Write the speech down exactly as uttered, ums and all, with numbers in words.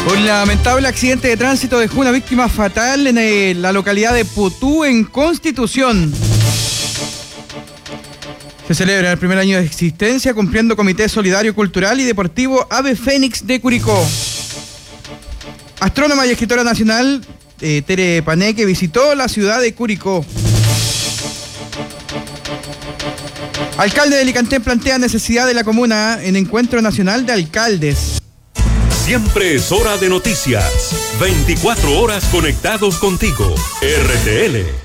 Un lamentable accidente de tránsito dejó una víctima fatal en el, la localidad de Putú, en Constitución. Se celebra el primer año de existencia cumpliendo Comité Solidario, Cultural y Deportivo Ave Fénix de Curicó. Astrónoma y escritora nacional eh, Tere Paneque visitó la ciudad de Curicó. Alcalde de Alicantén plantea necesidad de la comuna en Encuentro Nacional de Alcaldes. Siempre es hora de noticias. veinticuatro horas conectados contigo. R T L.